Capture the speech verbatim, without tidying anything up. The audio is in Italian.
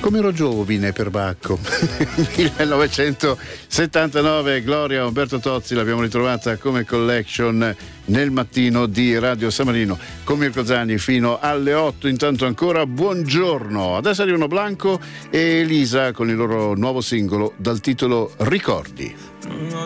Come ero giovine per Bacco. millenovecentosettantanove, Gloria Umberto Tozzi, l'abbiamo ritrovata come collection nel mattino di Radio San Marino con Mirko Zani fino alle otto. Intanto ancora buongiorno. Adesso arrivano Blanco e Elisa con il loro nuovo singolo dal titolo Ricordi.